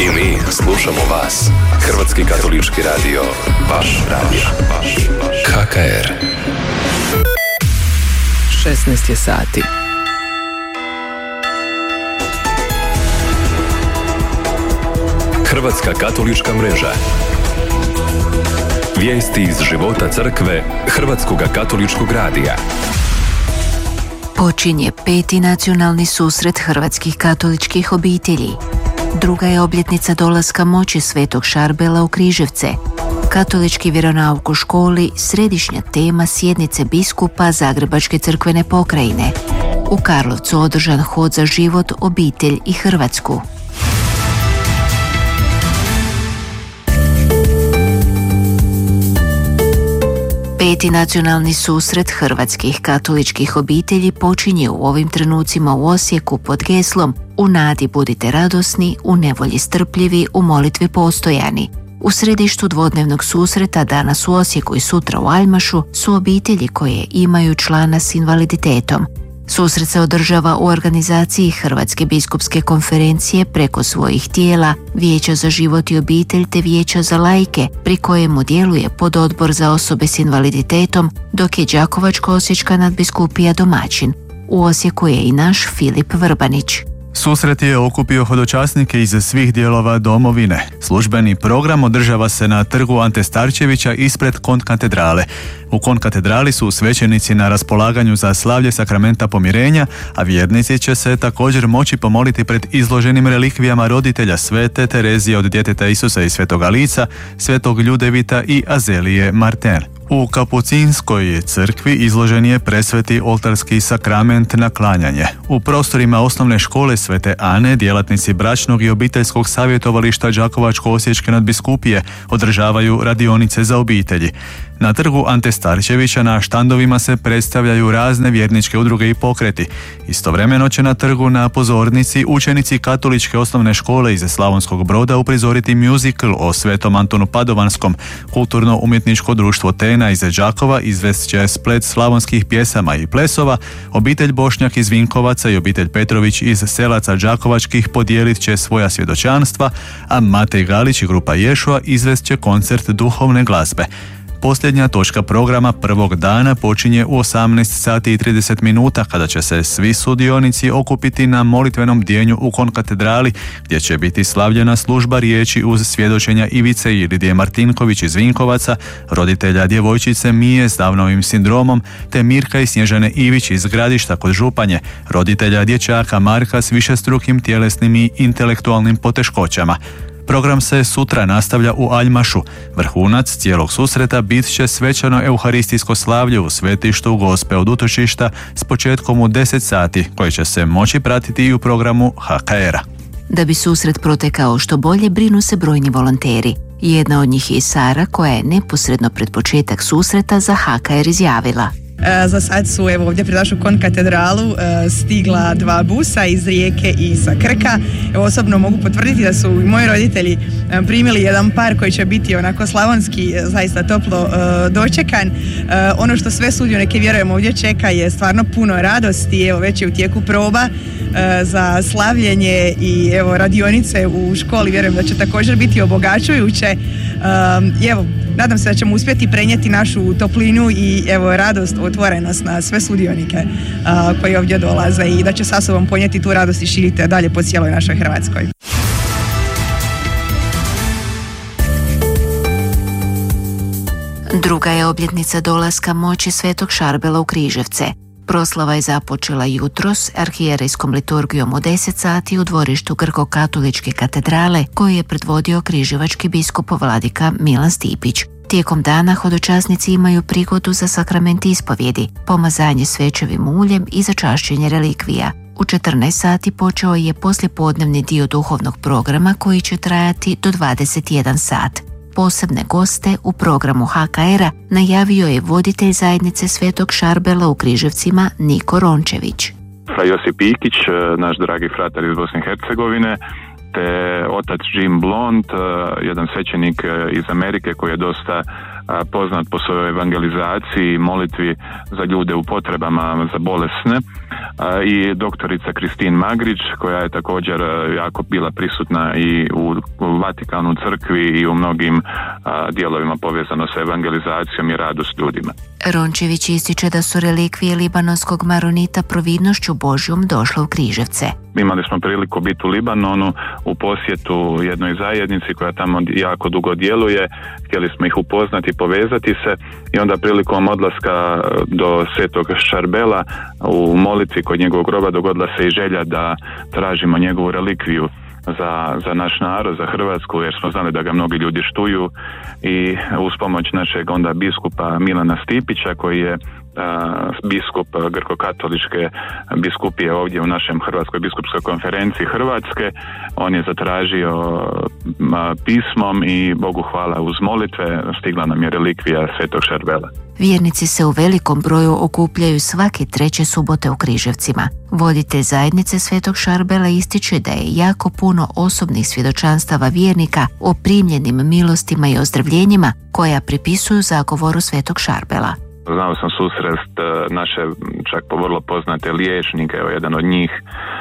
I mi slušamo vas. Hrvatski katolički radio. Vaš radio. KKR. 16 je sati. Hrvatska katolička mreža. Vijesti iz života crkve Hrvatskoga katoličkog radija. Počinje 5. nacionalni susret hrvatskih katoličkih obitelji. Druga je obljetnica dolaska moći Svetog Šarbela u Križevce. Katolički vjeronauk u školi, središnja tema sjednice biskupa Zagrebačke crkvene pokrajine. U Karlovcu održan hod za život, obitelj i Hrvatsku. Peti nacionalni susret hrvatskih katoličkih obitelji počinje u ovim trenucima u Osijeku pod geslom "U nadi budite radosni, u nevolji strpljivi, u molitvi postojani". U središtu dvodnevnog susreta danas u Osijeku i sutra u Aljmašu su obitelji koje imaju člana s invaliditetom. Susret se održava u organizaciji Hrvatske biskupske konferencije preko svojih tijela, Vijeća za život i obitelj te Vijeća za laike, pri kojemu djeluje pododbor za osobe s invaliditetom, dok je Đakovačko-osječka nadbiskupija domaćin. U Osijeku je i naš Filip Vrbanić. Susret je okupio hodočasnike iz svih dijelova domovine. Službeni program održava se na trgu Ante Starčevića ispred kontkatedrale. U kontkatedrali su svećenici na raspolaganju za slavlje sakramenta pomirenja, a vjernici će se također moći pomoliti pred izloženim relikvijama roditelja Svete Terezije od djeteta Isusa i Svetoga Lica, Svetog Ljudevita i Azelije Martin. U Kapucinskoj crkvi izložen je presveti oltarski sakrament na klanjanje. U prostorima osnovne škole Svete Ane djelatnici bračnog i obiteljskog savjetovališta Đakovačko-osječke nadbiskupije održavaju radionice za obitelji. Na trgu Ante Starčevića na štandovima se predstavljaju razne vjerničke udruge i pokreti. Istovremeno će na trgu na pozornici učenici katoličke osnovne škole iz Slavonskog Broda uprizoriti muzikl o Svetom Antonu Padovanskom. Kulturno-umjetničko društvo Tena iz Đakova izvest će splet slavonskih pjesama i plesova, obitelj Bošnjak iz Vinkovaca i obitelj Petrović iz Selaca Đakovačkih podijelit će svoja svjedočanstva, a Matej Galić i grupa Ješua izvest će koncert duhovne glazbe. Posljednja točka programa prvog dana počinje u 18 sati i 30 minuta kada će se svi sudionici okupiti na molitvenom bdjenju u konkatedrali gdje će biti slavljena služba riječi uz svjedočenja Ivice i Lidije Martinković iz Vinkovaca, roditelja djevojčice Mije s Downovim sindromom, te Mirka i Snježane Ivić iz Gradišta kod Županje, roditelja dječaka Marka s višestrukim tjelesnim i intelektualnim poteškoćama. Program se sutra nastavlja u Aljmašu. Vrhunac cijelog susreta bit će svečano euharistijsko slavlje u svetištu Gospe od utočišta s početkom u 10 sati, koji će se moći pratiti i u programu HKR-a. Da bi susret protekao što bolje, brinu se brojni volonteri. Jedna od njih je i Sara, koja je neposredno pred početak susreta za HKR izjavila: Za sad su ovdje pred našu konkatedralu stigla 2 busa iz Rijeke i sa Krka. Osobno mogu potvrditi da su i moji roditelji primili jedan par koji će biti onako slavonski, zaista toplo dočekan. Ono što sve sudionike, vjerujem, ovdje čeka je stvarno puno radosti. Evo, već je u tijeku proba za slavljenje i radionice u školi, vjerujem da će također biti obogaćujuće. Nadam se da ćemo uspjeti prenijeti našu toplinu i radost, otvorenost na sve sudionike koji ovdje dolaze i da će sa sobom ponijeti tu radost i širiti dalje po cijeloj našoj Hrvatskoj. Druga je obljetnica dolaska moći Svetog Šarbela u Križevce. Proslava je započela jutros arhijerejskom liturgijom u 10 sati u dvorištu Grko-katoličke katedrale koju je predvodio križevački biskup vladika Milan Stipić. Tijekom dana hodočasnici imaju prigodu za sakrament ispovjedi, pomazanje svečevim uljem i začašćenje relikvija. U 14 sati počeo je poslijepodnevni dio duhovnog programa koji će trajati do 21 sat. Posebne goste u programu HKR-a najavio je voditelj zajednice Svetog Šarbela u Križevcima Niko Rončević. Fra Josip Ikić, naš dragi fratar iz Bosne i Hercegovine, te otac Jim Blond, jedan svećenik iz Amerike koji je dosta poznat po svojoj evangelizaciji i molitvi za ljude u potrebama, za bolesne. i doktorica Kristin Magrić, koja je također jako bila prisutna i u Vatikanu crkvi i u mnogim dijelovima povezano sa evangelizacijom i radu s ljudima. Rončević ističe da su relikvije libanonskog maronita providnošću Božjom došle u Križevce. Imali smo priliku biti u Libanonu u posjetu jednoj zajednici koja tamo jako dugo djeluje. Htjeli smo ih upoznati, povezati se i onda prilikom odlaska do Svetog Šarbela u molitvi kod njegovog groba dogodila se i želja da tražimo njegovu relikviju za naš narod, za Hrvatsku, jer smo znali da ga mnogi ljudi štuju, i uz pomoć našeg onda biskupa Milana Stipića, koji je biskup grko-katoličke biskupije ovdje u našem Hrvatskoj biskupskoj konferenciji Hrvatske, on je zatražio pismom i Bogu hvala uz molitve stigla nam je relikvija Svetog Šarbela. Vjernici se u velikom broju okupljaju svake 3. subote u Križevcima. Voditelj zajednice Svetog Šarbela ističe da je jako puno osobnih svjedočanstava vjernika o primljenim milostima i ozdravljenjima koja pripisuju zagovoru Svetog Šarbela. Znao sam susrest naše čak vrlo poznate liječnike, evo jedan od njih,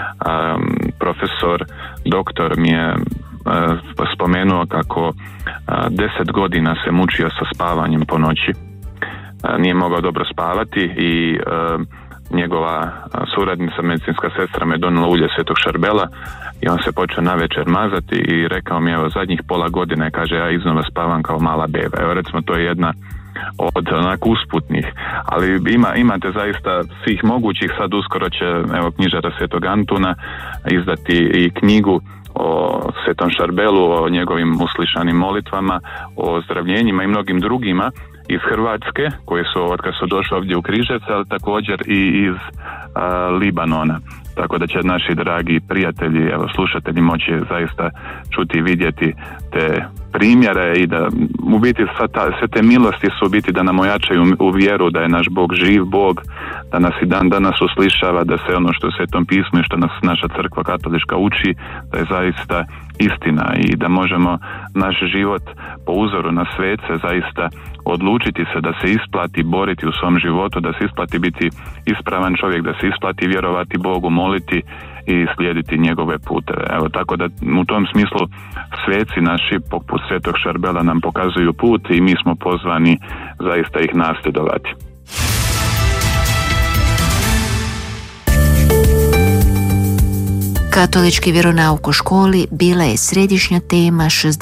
profesor, doktor mi je spomenuo kako 10 godina se mučio sa spavanjem po noći. Nije mogao dobro spavati i njegova suradnica, medicinska sestra, me donijela ulje Svetog Šarbela i on se počeo navečer mazati i rekao mi, evo, zadnjih pola godine, kaže, ja iznova spavam kao mala beba. Evo, recimo, to je jedna od onako usputnih, ali imate zaista svih mogućih. Sad uskoro će, evo, knjižara Svetog Antuna izdati i knjigu o Svetom Šarbelu, o njegovim uslišanim molitvama, o ozdravljenjima i mnogim drugima iz Hrvatske, koji su od kad su došli ovdje u Križevce, ali također i iz Libanona. Tako da će naši dragi prijatelji, evo, slušatelji moći zaista čuti i vidjeti te primjere i da u biti sve te milosti su u biti da nam ojačaju u vjeru da je naš Bog živ Bog, da nas i dan danas uslišava, da se ono što je u Svetom pismu i što nas naša crkva katolička uči, da je zaista istina i da možemo naš život po uzoru na svece zaista odlučiti se da se isplati boriti u svom životu, da se isplati biti ispravan čovjek, da se isplati vjerovati Bogu, moliti i slijediti njegove puteve. Evo, tako da u tom smislu sveci naši poput Svetog Šarbela nam pokazuju put i mi smo pozvani zaista ih nasljedovati. Katolički vjeronauk u školi bila je središnja tema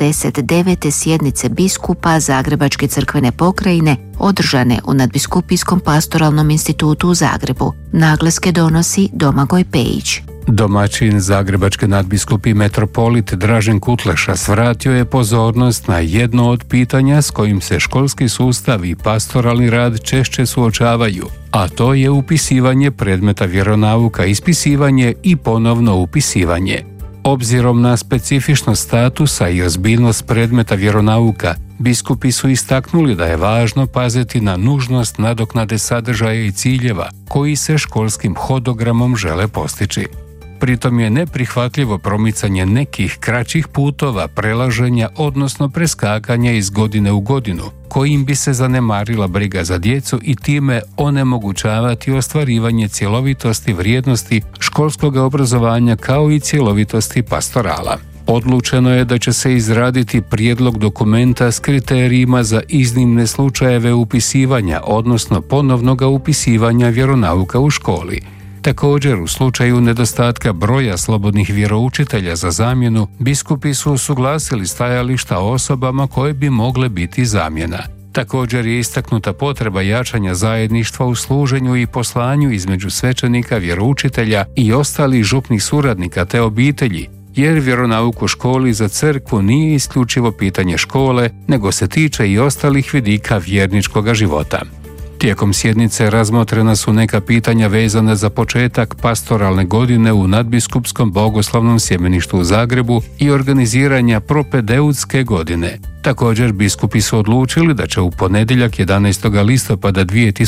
69. sjednice biskupa Zagrebačke crkvene pokrajine održane u Nadbiskupijskom pastoralnom institutu u Zagrebu. Naglaske donosi Domagoj Pejić. Domaćin Zagrebačke nadbiskupi metropolit Dražen Kutleša svratio je pozornost na jedno od pitanja s kojim se školski sustav i pastoralni rad češće suočavaju, a to je upisivanje predmeta vjeronauka, ispisivanje i ponovno upisivanje. Obzirom na specifičnost statusa i ozbiljnost predmeta vjeronauka, biskupi su istaknuli da je važno paziti na nužnost nadoknade sadržaja i ciljeva koji se školskim hodogramom žele postići. Pritom je neprihvatljivo promicanje nekih kraćih putova, prelaženja, odnosno preskakanja iz godine u godinu, kojim bi se zanemarila briga za djecu i time onemogućavati ostvarivanje cjelovitosti vrijednosti školskog obrazovanja kao i cjelovitosti pastorala. Odlučeno je da će se izraditi prijedlog dokumenta s kriterijima za iznimne slučajeve upisivanja, odnosno ponovnoga upisivanja vjeronauka u školi. Također, u slučaju nedostatka broja slobodnih vjeroučitelja za zamjenu, biskupi su usuglasili stajališta o osobama koje bi mogle biti zamjena. Također je istaknuta potreba jačanja zajedništva u služenju i poslanju između svećenika, vjeroučitelja i ostalih župnih suradnika te obitelji, jer vjeronauk u školi za crkvu nije isključivo pitanje škole, nego se tiče i ostalih vidika vjerničkoga života. Tijekom sjednice razmotrena su neka pitanja vezana za početak pastoralne godine u Nadbiskupskom bogoslovnom sjemeništu u Zagrebu i organiziranja propedeutske godine. Također, biskupi su odlučili da će u ponedjeljak 11. listopada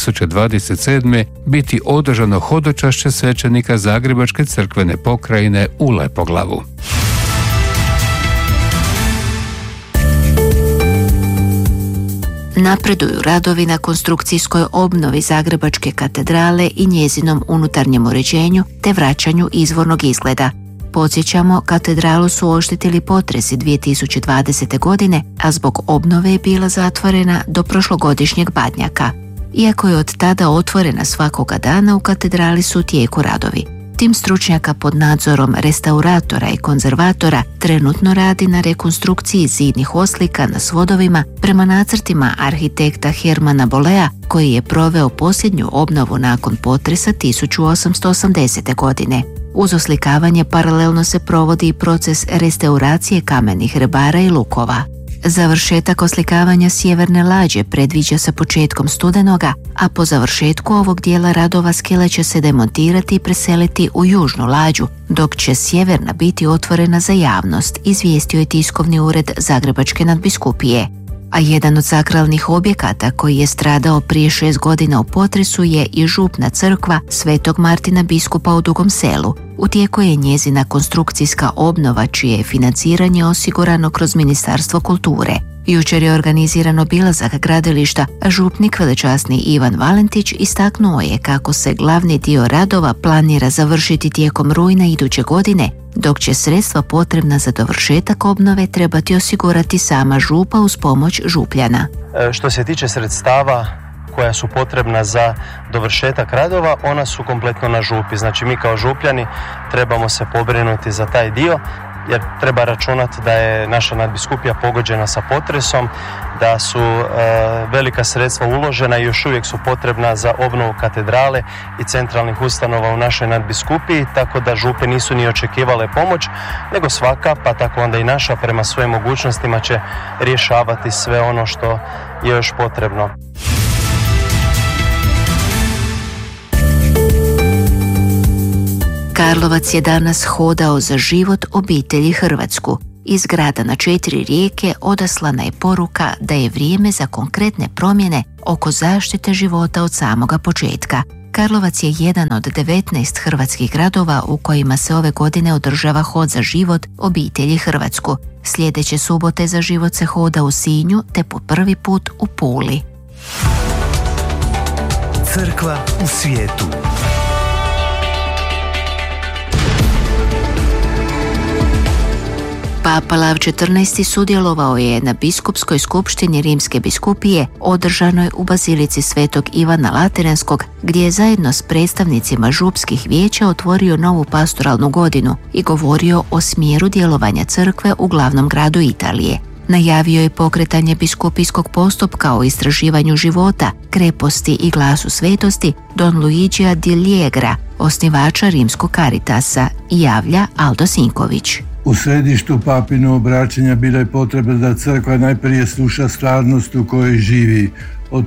2027. biti održano hodočašće svećenika Zagrebačke crkvene pokrajine u Lepoglavu. Napreduju radovi na konstrukcijskoj obnovi Zagrebačke katedrale i njezinom unutarnjem uređenju te vraćanju izvornog izgleda. Podsjećamo, katedralu su oštetili potresi 2020. godine, a zbog obnove je bila zatvorena do prošlogodišnjeg badnjaka. Iako je od tada otvorena svakoga dana, u katedrali su u tijeku radovi. Tim stručnjaka pod nadzorom restauratora i konzervatora trenutno radi na rekonstrukciji zidnih oslika na svodovima prema nacrtima arhitekta Hermana Bolea, koji je proveo posljednju obnovu nakon potresa 1880. godine. Uz oslikavanje paralelno se provodi i proces restauracije kamenih rebara i lukova. Završetak oslikavanja sjeverne lađe predviđa se početkom studenoga, a po završetku ovog dijela radova skela će se demontirati i preseliti u južnu lađu, dok će sjeverna biti otvorena za javnost, izvijestio je tiskovni ured Zagrebačke nadbiskupije. A jedan od sakralnih objekata koji je stradao prije 6 godina u potresu je i župna crkva Svetog Martina biskupa u Dugom Selu. U tijeku je njezina konstrukcijska obnova, čije je financiranje osigurano kroz Ministarstvo kulture. Jučer je organiziran obilazak gradilišta, a župnik velečasni Ivan Valentić istaknuo je kako se glavni dio radova planira završiti tijekom rujna iduće godine, dok će sredstva potrebna za dovršetak obnove trebati osigurati sama župa uz pomoć župljana. Što se tiče sredstava koja su potrebna za dovršetak radova, ona su kompletno na župi. Znači mi kao župljani trebamo se pobrinuti za taj dio, jer treba računati da je naša nadbiskupija pogođena sa potresom, da su velika sredstva uložena i još uvijek su potrebna za obnovu katedrale i centralnih ustanova u našoj nadbiskupiji, tako da župe nisu ni očekivale pomoć, nego svaka, pa tako onda i naša, prema svojim mogućnostima će rješavati sve ono što je još potrebno. Karlovac je danas hodao za život obitelji Hrvatsku. Iz grada na 4 rijeke odaslana je poruka da je vrijeme za konkretne promjene oko zaštite života od samoga početka. Karlovac je jedan od 19 hrvatskih gradova u kojima se ove godine održava hod za život obitelji Hrvatsku. Sljedeće subote za život se hoda u Sinju te po prvi put u Puli. Crkva u svijetu. Papa Lav XIV. Sudjelovao je na biskupskoj skupštini Rimske biskupije održanoj u Bazilici Svetog Ivana Lateranskog, gdje je zajedno s predstavnicima župskih vijeća otvorio novu pastoralnu godinu i govorio o smjeru djelovanja crkve u glavnom gradu Italije. Najavio je pokretanje biskupijskog postupka o istraživanju života, kreposti i glasu svetosti Don Luigija di Liegra, osnivača Rimskog Caritasa, javlja Aldo Sinković. U središtu papino obraćanja bila je potreba da crkva najprije sluša stvarnost u kojoj živi. Od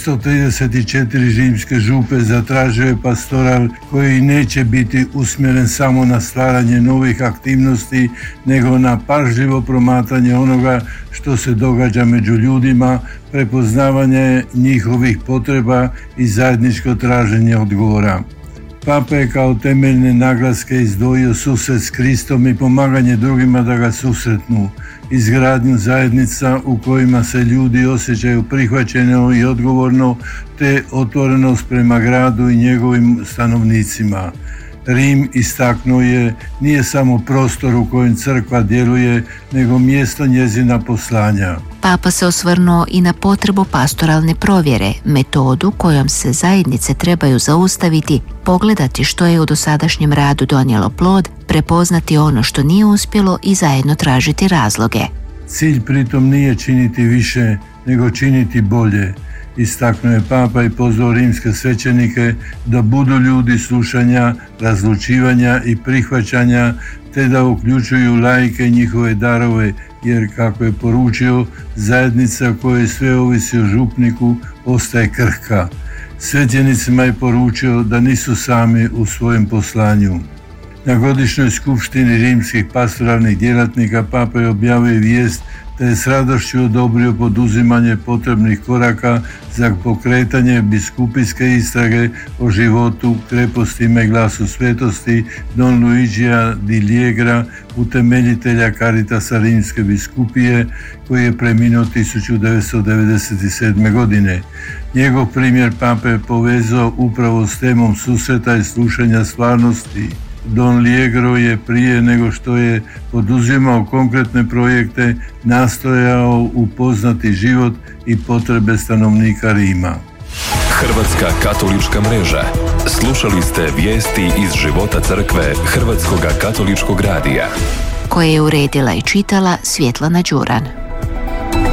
334 rimske župe zatražio je pastoral koji neće biti usmjeren samo na stvaranje novih aktivnosti, nego na pažljivo promatranje onoga što se događa među ljudima, prepoznavanje njihovih potreba i zajedničko traženje odgovora. Papa je kao temeljne naglaske izdvojio susret s Kristom i pomaganje drugima da ga susretnu, izgradnju zajednica u kojima se ljudi osjećaju prihvaćeno i odgovorno, te otvorenost prema gradu i njegovim stanovnicima. Rim, istaknuo je, nije samo prostor u kojem crkva djeluje, nego mjesto njezina poslanja. Papa se osvrnuo i na potrebu pastoralne provjere, metodu kojom se zajednice trebaju zaustaviti, pogledati što je u dosadašnjem radu donijelo plod, prepoznati ono što nije uspjelo i zajedno tražiti razloge. Cilj pritom nije činiti više, nego činiti bolje. Istaknuo je Papa i pozvao rimske svećenike da budu ljudi slušanja, razlučivanja i prihvaćanja, te da uključuju laike i njihove darove, jer, kako je poručio, zajednica koja sve ovisi o župniku ostaje krhka. Svećenicima je poručio da nisu sami u svojem poslanju. Na godišnjoj skupštini rimskih pastoralnih djelatnika papa je objavio vijest te je s radošću odobrio poduzimanje potrebnih koraka za pokretanje biskupijske istrage o životu, krepostima i glasu svetosti Don Luigija di Liegra, utemeljitelja Caritasa Rimske biskupije, koji je preminuo 1997. godine. Njegov primjer pape je povezao upravo s temom susreta i slušanja stvarnosti. Don Liegro je prije nego što je poduzimao konkretne projekte nastojao upoznati život i potrebe stanovnika Rima. Hrvatska katolička mreža. Slušali ste vijesti iz života crkve Hrvatskoga katoličkog radija, koje je uredila i čitala Svjetlana Đuran.